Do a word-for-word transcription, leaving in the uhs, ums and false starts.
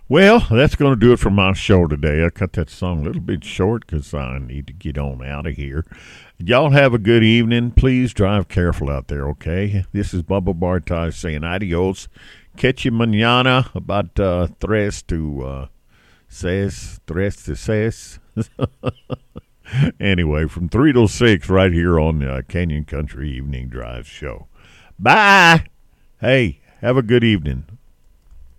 Well, that's going to do it for my show today. I cut that song a little bit short because I need to get on out of here. Y'all have a good evening. Please drive careful out there, okay? This is Bubba Bartaj saying adios. Catch you mañana about uh, tres to uh, seis, tres to seis. Anyway, from three till six right here on the uh, Canyon Country Evening Drive Show. Bye. Hey, have a good evening.